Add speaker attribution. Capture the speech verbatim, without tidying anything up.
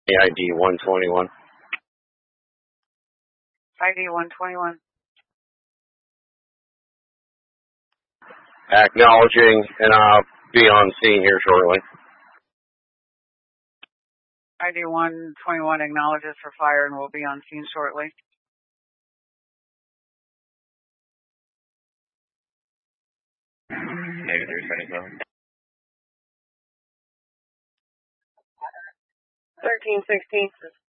Speaker 1: I D one twenty-one.
Speaker 2: I D one twenty-one.
Speaker 1: Acknowledging, and I'll be on scene here shortly.
Speaker 2: I D one twenty-one acknowledges for fire and will be on scene shortly.
Speaker 3: Negative twenty-seven.
Speaker 2: thirteen sixteen.